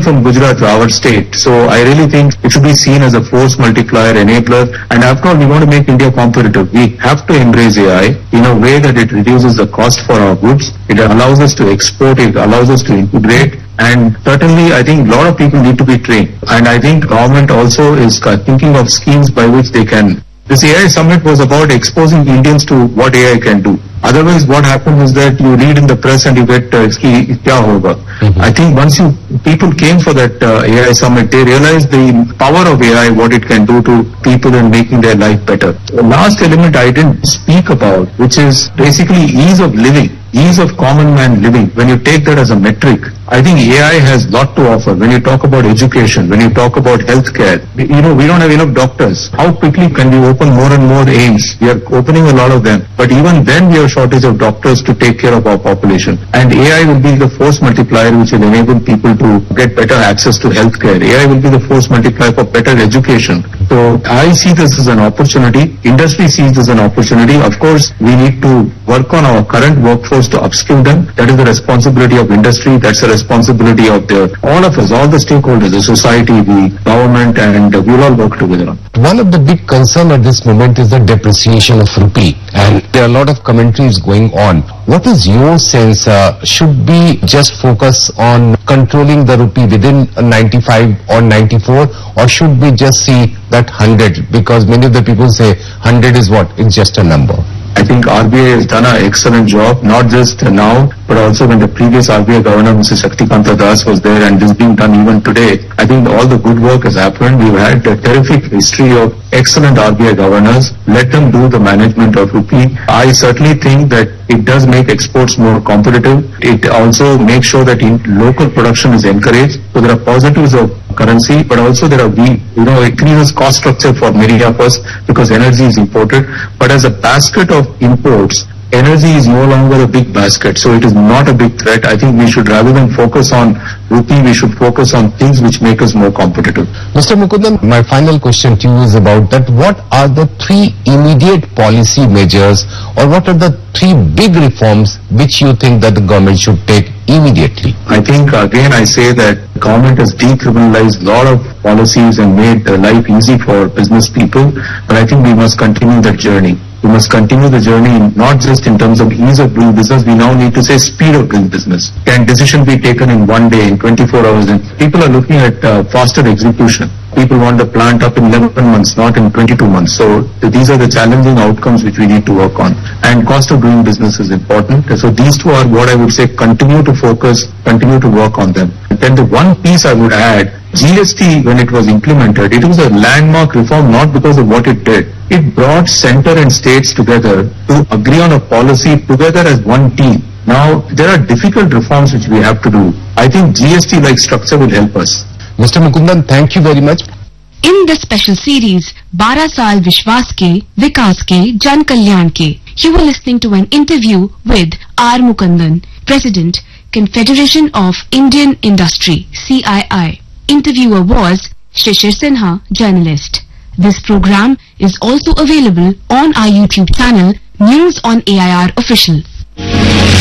from Gujarat, our state. So I really think it should be seen as a force multiplier, enabler. And after all, we want to make India competitive. We have to embrace AI in a way that it reduces the cost for our goods. It allows us to export. It allows us to integrate. And certainly, I think a lot of people need to be trained. And I think government also is thinking of schemes by which they can. This AI summit was about exposing Indians to what AI can do. Otherwise, what happens is that you read in the press and you get kya hoga. I think once people came for that AI summit, they realized the power of AI, what it can do to people in making their life better. The last element I didn't speak about, which is basically ease of living. Ease of common man living. When you take that as a metric, I think AI has a lot to offer. When you talk about education, when you talk about healthcare, we don't have enough doctors. How quickly can we open more and more AIIMS? We are opening a lot of them. But even then we have shortage of doctors to take care of our population. And AI will be the force multiplier which will enable people to get better access to healthcare. AI will be the force multiplier for better education. So I see this as an opportunity. Industry sees this as an opportunity. Of course, we need to work on our current workforce to upskill them. That is the responsibility of industry. That's the responsibility of all of us, all the stakeholders, the society, the government, and we'll all work together. One of the big concern at this moment is the depreciation of rupee, and there are a lot of commentaries going on. What is your sense? Should we just focus on controlling the rupee within 95 or 94, or should we just see that 100? Because many of the people say 100 is what? It's just a number. I think RBI has done an excellent job, not just now, but also when the previous RBI governor, Mr. Shaktikanta Das, was there, and this is being done even today. I think all the good work has happened. We've had a terrific history of excellent RBI governors. Let them do the management of rupee. I certainly think that it does make exports more competitive. It also makes sure that local production is encouraged. So there are positives of currency, but also there are increases cost structure for many of us because energy is imported. But as a basket of imports, energy is no longer a big basket, so it is not a big threat. I think we should, rather than focus on rupee, we should focus on things which make us more competitive. Mr. Mukundan, my final question to you is about that. What are the three immediate policy measures, or what are the three big reforms which you think that the government should take immediately? I think, again, I say that government has decriminalized a lot of policies and made life easy for business people, but I think we must continue that journey. We must continue the journey not just in terms of ease of doing business, we now need to say speed of doing business. Can decision be taken in one day, in 24 hours? And people are looking at faster execution. People want the plant up in 11 months, not in 22 months. So these are the challenging outcomes which we need to work on. And cost of doing business is important. So these two are what I would say, continue to focus, continue to work on them. And then the one piece I would add, GST, when it was implemented, it was a landmark reform not because of what it did. It brought center and states together to agree on a policy together as one team. Now, there are difficult reforms which we have to do. I think GST-like structure will help us. Mr. Mukundan, thank you very much. In this special series, 12 Saal Vishwas Ke, Vikas Ke, Jan Kalyan Ke, you were listening to an interview with R. Mukundan, President, Confederation of Indian Industry, CII. Interviewer was Shishir Sinha, journalist. This program is also available on our YouTube channel, News on AIR Official.